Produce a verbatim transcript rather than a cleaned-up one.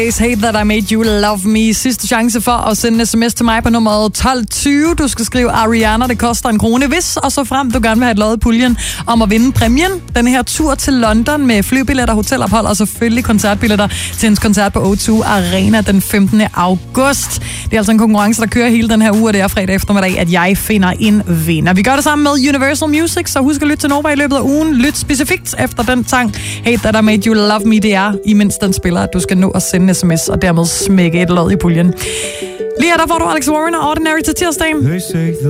Hate That I Made You Love Me. Sidste chance for at sende en sms til mig på nummeret tolv tyve. Du skal skrive Ariana, det koster en krone, hvis og så frem du gerne vil have et lod i puljen om at vinde præmien. Den her tur til London med flybilletter, hotelophold og selvfølgelig koncertbilletter til hendes koncert på O to Arena den femtende august. Det er altså en konkurrence, der kører hele den her uge, og det er fredag eftermiddag, at jeg finder en vinder. Vi gør det sammen med Universal Music, så husk at lytte til Nova i løbet af ugen. Lyt specifikt efter den sang Hate That I Made You Love Me. Det er, imens den spiller, at du skal nå at sende sms og dermed smække et lod i puljen. Lige her, der får du Alex Warren og Ordinary til tirsdagen.